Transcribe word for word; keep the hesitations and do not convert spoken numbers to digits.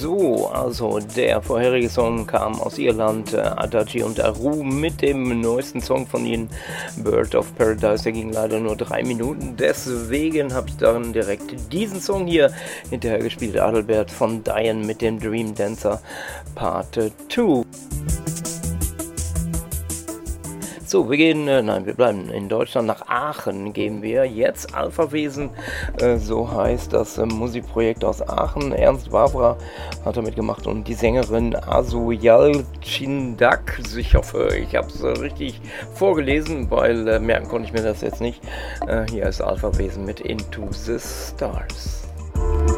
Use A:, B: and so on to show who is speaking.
A: So, also der vorherige Song kam aus Irland, äh, Adagio und Aru mit dem neuesten Song von ihnen, Bird of Paradise. Der ging leider nur drei Minuten, deswegen habe ich dann direkt diesen Song hier hinterher gespielt, Adalbert von Diane mit dem Dream Dancer Part zwei. So, wir gehen, äh, nein, wir bleiben in Deutschland, nach Aachen gehen wir jetzt. Alpha-Wesen, äh, so heißt das äh, Musikprojekt aus Aachen. Ernst Wawra hat damit gemacht und die Sängerin Asu Yalçındak. Ich hoffe, ich habe es äh, richtig vorgelesen, weil äh, merken konnte ich mir das jetzt nicht. Äh, hier ist Alpha-Wesen mit Into the Stars.